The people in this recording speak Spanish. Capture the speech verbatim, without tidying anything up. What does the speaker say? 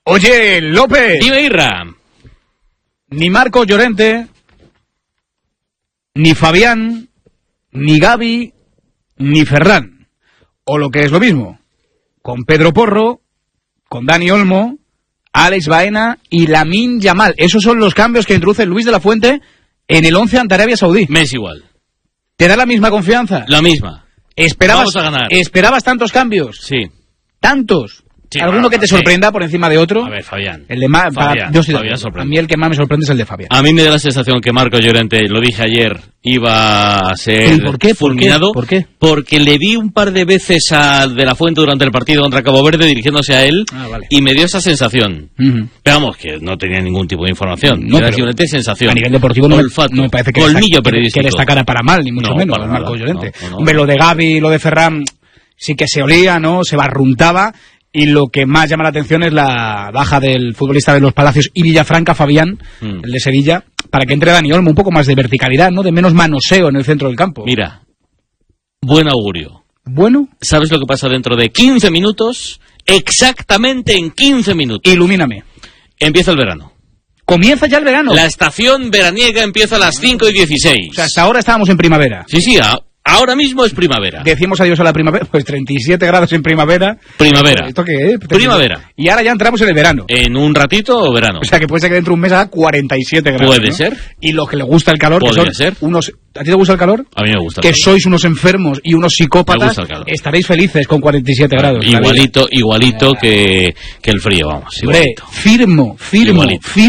Oye, López. Dime, Irra. Ni Marcos Llorente, ni Fabián, ni Gavi, ni Ferran. O lo que es lo mismo, con Pedro Porro, con Dani Olmo, Alex Baena y Lamine Yamal. Esos son los cambios que introduce Luis de la Fuente en el once ante Arabia Saudí. Me es igual. ¿Te da la misma confianza? La misma. ¿Esperabas, Vamos a ganar. ¿Esperabas tantos cambios? Sí. ¿Tantos? Sí, ¿Alguno bueno, que te sí. sorprenda por encima de otro? A ver, Fabián. El de Ma- Fabián, para- yo estoy de Fabián acuerdo. sorprende. A mí el que más me sorprende es el de Fabián. A mí me da la sensación que Marco Llorente, lo dije ayer, iba a ser ¿Y por qué? ¿Por qué? fulminado. ¿Por qué? Porque le vi un par de veces a De la Fuente durante el partido contra Cabo Verde dirigiéndose a él Ah, vale. y me dio esa sensación. Uh-huh. Pero vamos, que no tenía ningún tipo de información. No, Era pero simplemente sensación. A nivel deportivo no me, Olfato, no me parece que colmillo destaca- periodístico. que destacara para mal, ni mucho No, menos, para Marcos nada. Llorente. No, no, no. Hombre, lo de Gavi y lo de Ferran sí que se olía, ¿no? Se barruntaba. Y lo que más llama la atención es la baja del futbolista de los Palacios y Villafranca, Fabián, Mm. el de Sevilla, para que entre Dani Olmo, un poco más de verticalidad, ¿no? De menos manoseo en el centro del campo. Mira, buen augurio. Bueno, ¿Sabes lo que pasa dentro de quince minutos? Exactamente en quince minutos. ilumíname. Empieza el verano. Comienza ya el verano. La estación veraniega empieza a las cinco y dieciséis. O sea, hasta ahora estábamos en primavera. Sí, sí, a- ahora mismo es primavera. Decimos adiós a la primavera, pues treinta y siete grados en primavera. Primavera. ¿Esto qué es? Primavera. Y ahora ya entramos en el verano. ¿En un ratito o verano? O sea, que puede ser que dentro de un mes haga cuarenta y siete grados. Puede ¿no? ser. Y los que le gusta el calor, que Podría son ser. unos... ¿A ti te gusta el calor? A mí me gusta. Que el calor. sois unos enfermos y unos Me psicópatas, gusta el calor. estaréis felices con cuarenta y siete grados. Igualito, igualito que, que el frío, vamos. Hombre, Igualito. firmo, firmo, Igualito. firmo.